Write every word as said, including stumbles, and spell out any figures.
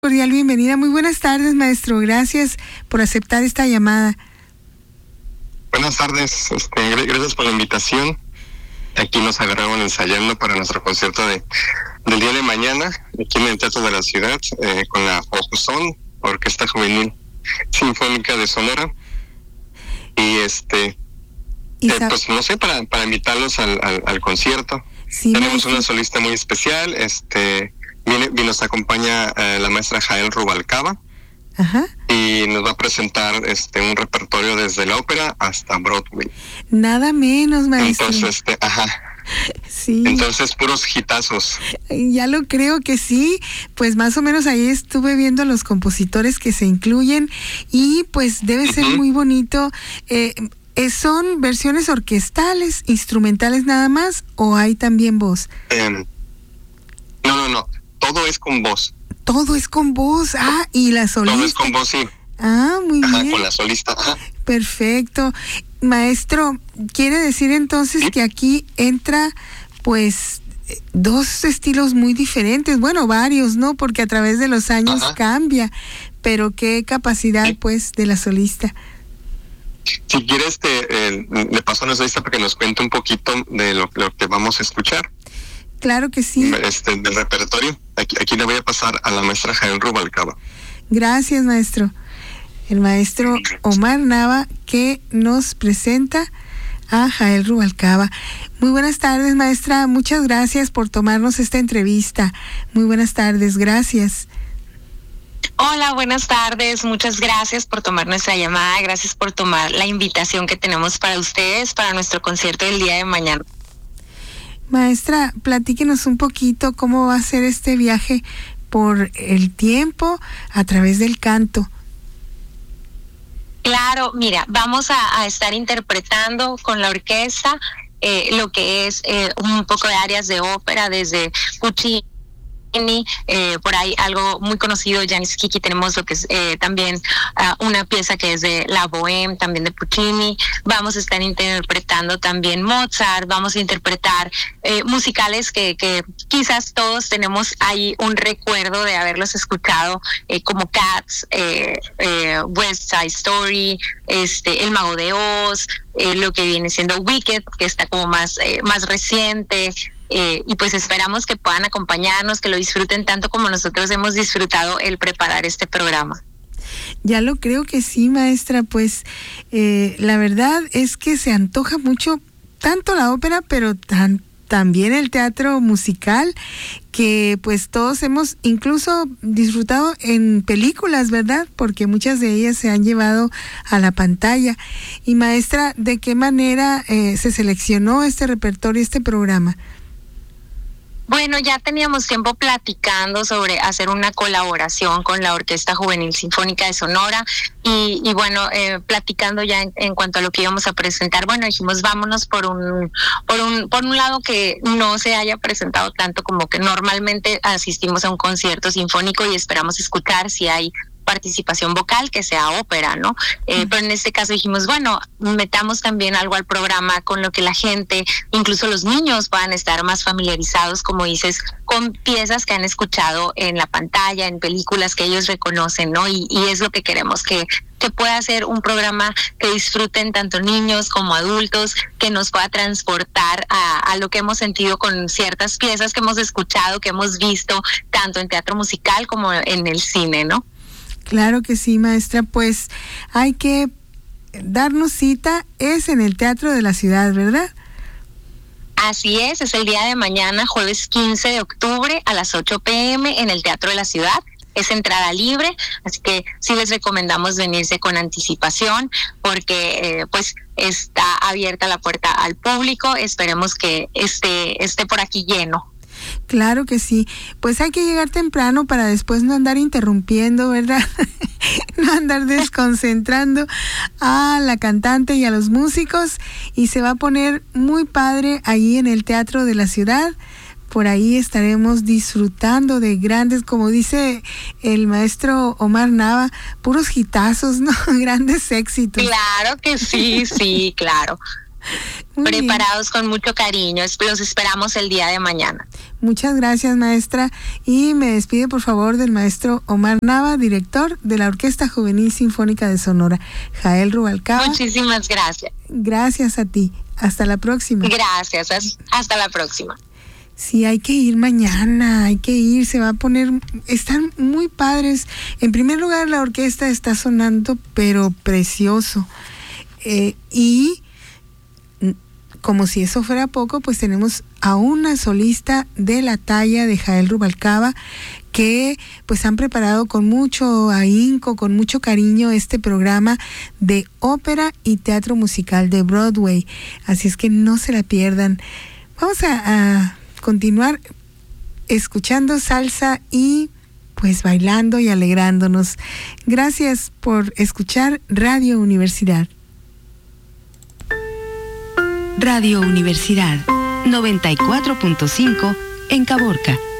Cordial bienvenida. Muy buenas tardes, maestro. Gracias por aceptar esta llamada. Buenas tardes. Este, gracias por la invitación. Aquí nos agarraron ensayando para nuestro concierto de del día de mañana, aquí en el Teatro de la Ciudad, eh, con la OJUSON, Orquesta Juvenil Sinfónica de Sonora. Y este, ¿Y eh, pues no sé, para, para invitarlos al, al, al concierto. Sí, Tenemos maestro. una solista muy especial, este... Viene, y nos acompaña eh, la maestra Jael Rubalcaba. Ajá. Y nos va a presentar este un repertorio desde la ópera hasta Broadway. Nada menos, maestro. Entonces, este, ajá. Sí. Entonces, puros hitazos. Ya lo creo que sí. Pues más o menos ahí estuve viendo los compositores que se incluyen y pues debe ser Uh-huh. muy bonito. Eh, eh, ¿Son versiones orquestales, instrumentales nada más o hay también voz? Eh, no, no, no. Todo es con voz. Todo es con voz. Ah, y la solista. Todo es con voz, sí. Ah, muy Ajá, bien. con la solista. Ajá. Perfecto. Maestro, quiere decir entonces ¿Sí? que aquí entra pues dos estilos muy diferentes, bueno, varios, ¿no? Porque a través de los años Ajá. cambia, pero qué capacidad Sí. pues de la solista. Si quieres, te, eh, le paso a la solista para que nos cuente un poquito de lo, lo que vamos a escuchar. Claro que sí. Este, del repertorio. Aquí, aquí le voy a pasar a la maestra Jael Rubalcaba. Gracias, maestro. El maestro Omar Nava que nos presenta a Jael Rubalcaba. Muy buenas tardes, maestra. Muchas gracias por tomarnos esta entrevista. Muy buenas tardes, gracias. Hola, buenas tardes. Muchas gracias por tomar nuestra llamada. Gracias por tomar la invitación que tenemos para ustedes para nuestro concierto del día de mañana. Maestra, platíquenos un poquito cómo va a ser este viaje por el tiempo a través del canto. Claro, mira, vamos a, a estar interpretando con la orquesta eh, lo que es eh, un poco de áreas de ópera desde Puccini. Eh, por ahí algo muy conocido, Janis Kiki. Tenemos lo que es eh, también uh, una pieza que es de La Bohème, también de Puccini. Vamos a estar interpretando también Mozart, vamos a interpretar eh, musicales que, que quizás todos tenemos ahí un recuerdo de haberlos escuchado, eh, como Cats, eh, eh, West Side Story, este, El Mago de Oz, eh, lo que viene siendo Wicked, que está como más, eh, más reciente. Eh, y pues esperamos que puedan acompañarnos, que lo disfruten tanto como nosotros hemos disfrutado el preparar este programa. Ya lo creo que sí, maestra, pues eh, la verdad es que se antoja mucho tanto la ópera, pero tan, también el teatro musical, que pues todos hemos incluso disfrutado en películas, ¿verdad? Porque muchas de ellas se han llevado a la pantalla. Y maestra, ¿de qué manera eh, se seleccionó este repertorio, este programa? Bueno, ya teníamos tiempo platicando sobre hacer una colaboración con la Orquesta Juvenil Sinfónica de Sonora y, y bueno, eh, platicando ya en, en cuanto a lo que íbamos a presentar, bueno, dijimos vámonos por un, por un, por un lado que no se haya presentado tanto como que normalmente asistimos a un concierto sinfónico y esperamos escuchar si hay participación vocal, que sea ópera, ¿no? Eh, pero en este caso dijimos, bueno, metamos también algo al programa con lo que la gente, incluso los niños, puedan estar más familiarizados, como dices, con piezas que han escuchado en la pantalla, en películas que ellos reconocen, ¿no? Y, y es lo que queremos, que que pueda ser un programa que disfruten tanto niños como adultos, que nos pueda transportar a, a lo que hemos sentido con ciertas piezas que hemos escuchado, que hemos visto, tanto en teatro musical como en el cine, ¿no? Claro que sí, maestra, pues hay que darnos cita, es en el Teatro de la Ciudad, ¿verdad? Así es, es el día de mañana, jueves quince de octubre a las ocho pm en el Teatro de la Ciudad. Es entrada libre, así que sí les recomendamos venirse con anticipación porque eh, pues está abierta la puerta al público. Esperemos que esté, esté por aquí lleno. Claro que sí, pues hay que llegar temprano para después no andar interrumpiendo, ¿verdad? No andar desconcentrando a la cantante y a los músicos, y se va a poner muy padre ahí en el Teatro de la Ciudad. Por ahí estaremos disfrutando de grandes, como dice el maestro Omar Nava, puros hitazos, ¿no? Grandes éxitos. Claro que sí, sí, claro. Muy preparados bien. Con mucho cariño. Los esperamos el día de mañana. Muchas gracias, maestra. Y me despide, por favor, del maestro Omar Nava, director de la Orquesta Juvenil Sinfónica de Sonora. Jael Rubalcaba. Muchísimas gracias. Gracias a ti. Hasta la próxima. Gracias. Hasta la próxima. Sí, hay que ir mañana, hay que ir, se va a poner, están muy padres. En primer lugar, la orquesta está sonando, pero precioso. Eh, y como si eso fuera poco, pues tenemos a una solista de la talla de Jael Rubalcaba, que pues han preparado con mucho ahínco, con mucho cariño este programa de ópera y teatro musical de Broadway. Así es que no se la pierdan. Vamos a... a continuar escuchando salsa y pues bailando y alegrándonos. Gracias por escuchar Radio Universidad. Radio Universidad noventa y cuatro punto cinco en Caborca.